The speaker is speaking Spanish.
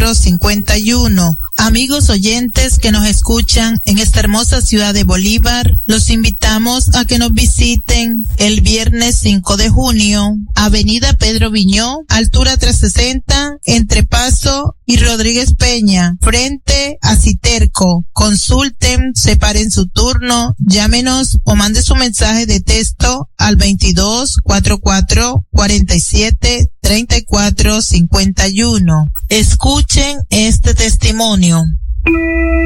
3451. Amigos oyentes que nos escuchan en esta hermosa ciudad de Bolívar, los invitamos a que nos visiten el viernes 5 de junio, Avenida Pedro Viñó, altura 360, entre Paso y Rodríguez Peña, frente a Citerco. Consulten, separen su turno, llámenos o mande su mensaje de texto al 2244473451. Escuchen este testimonio.